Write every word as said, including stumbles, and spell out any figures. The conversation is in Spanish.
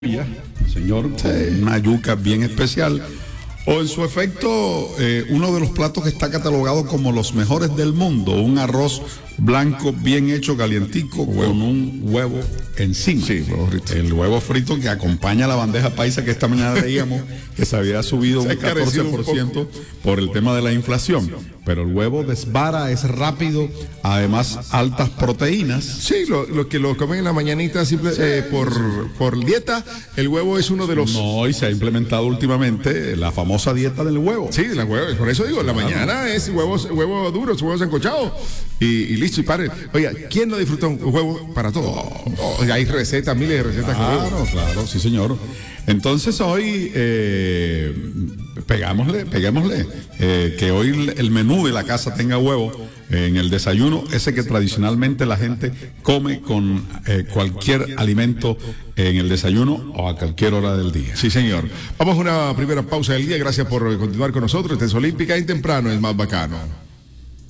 señor, con una yuca bien especial, o en su efecto, eh, uno de los platos que está catalogado como los mejores del mundo, un arroz blanco bien hecho, calientico, con un huevo encima. Sí, huevo frito. El huevo frito que acompaña la bandeja paisa que esta mañana leíamos que se había subido Se un catorce por ciento por el tema de la inflación. Pero el huevo desbara, es rápido, además altas proteínas. Sí, lo, lo que lo comen en la mañanita simple, eh, por, por dieta, el huevo es uno de los... No, y se ha implementado últimamente la famosa dieta del huevo. Sí, la huevo, por eso digo, en la mañana es huevos, huevo duros, huevos encochados y, y listo, y pare. Oiga, ¿quién no disfruta un huevo para todo? Oh, oh, hay recetas, miles de recetas con huevo. Claro, claro, sí señor. Entonces hoy, eh, pegámosle, peguémosle, eh, que hoy el menú de la casa tenga huevo en el desayuno, ese que tradicionalmente la gente come con eh, cualquier alimento en el desayuno o a cualquier hora del día. Sí, señor. Vamos a una primera pausa del día. Gracias por continuar con nosotros. Esta es Olímpica y temprano es más bacano.